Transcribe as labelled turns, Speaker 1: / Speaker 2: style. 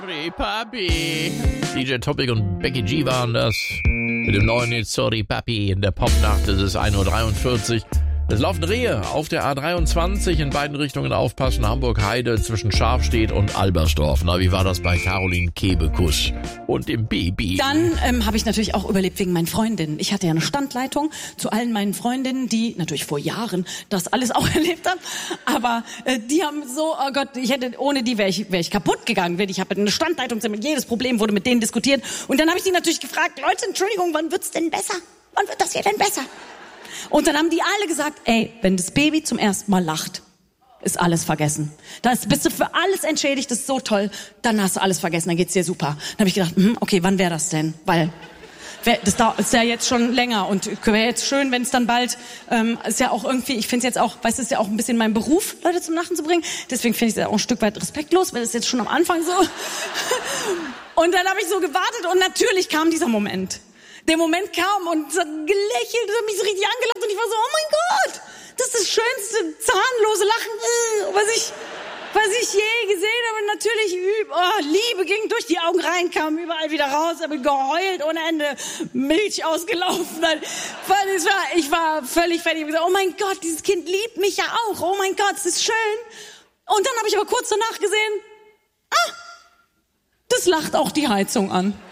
Speaker 1: Sorry, Papi. DJ Topic und Becky G waren das. Mit dem neuen Lied Sorry, Papi in der Popnacht. Es ist 1:43 Uhr. Es laufen Rehe auf der A23 in beiden Richtungen aufpassen. Hamburg-Heide zwischen Scharfstedt und Albersdorf. Na, wie war das bei Caroline Kebekus und dem Baby?
Speaker 2: Dann habe ich natürlich auch überlebt wegen meinen Freundinnen. Ich hatte ja eine Standleitung zu allen meinen Freundinnen, die natürlich vor Jahren das alles auch erlebt haben. Aber die haben so, oh Gott, ohne die wäre ich kaputt gegangen. Ich habe eine Standleitung, jedes Problem wurde mit denen diskutiert. Und dann habe ich die natürlich gefragt, Leute, Entschuldigung, wann wird's denn besser? Wann wird das hier denn besser? Und dann haben die alle gesagt, ey, wenn das Baby zum ersten Mal lacht, ist alles vergessen. Bist du für alles entschädigt, das ist so toll, dann hast du alles vergessen, dann geht's dir super. Dann habe ich gedacht, okay, wann wäre das denn? Weil das ist ja jetzt schon länger und wäre jetzt schön, wenn es dann bald, ist ja auch irgendwie, ich finde es jetzt auch, weißt du, ist ja auch ein bisschen mein Beruf, Leute zum Lachen zu bringen. Deswegen finde ich es ja auch ein Stück weit respektlos, weil es jetzt schon am Anfang so. Und dann habe ich so gewartet und natürlich kam dieser Moment. Der Moment kam und es hat gelächelt und hat mich so richtig angelacht und ich war so, oh mein Gott, das ist das schönste zahnlose Lachen, was ich je gesehen habe. Und natürlich, Liebe ging durch die Augen rein, kam überall wieder raus, habe geheult ohne Ende, Milch ausgelaufen. Ich war völlig fertig und gesagt, oh mein Gott, dieses Kind liebt mich ja auch, oh mein Gott, das ist schön. Und dann habe ich aber kurz danach gesehen, das lacht auch die Heizung an.